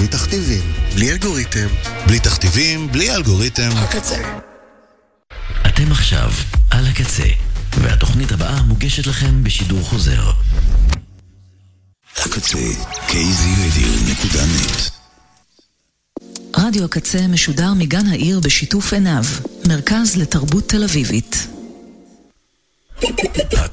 בלי תכתיבים, בלי אלגוריתם, בלי תכתיבים, בלי אלגוריתם. הקצה. אתם עכשיו על הקצה, והתוכנית הבאה מוגשת לכם בשידור חוזר. הקצה, kzradio.net. רדיו הקצה משודר מגן העיר בשיתוף עיניו, מרכז לתרבות תל אביבית.